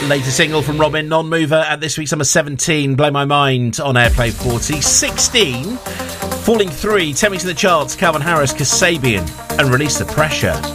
latest single from Robin, Non-Mover, at this week's number 17, Blow My Mind on Airplay 40. 16, falling 3, 10 weeks in the charts, Calvin Harris, Kasabian, and Release the Pressure.